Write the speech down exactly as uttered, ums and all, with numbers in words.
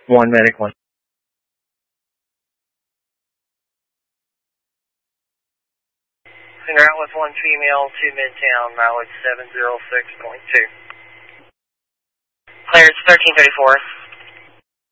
One medic, one. Center out with one female to Midtown, mileage seven zero six point two. Cleared thirteen thirty-four.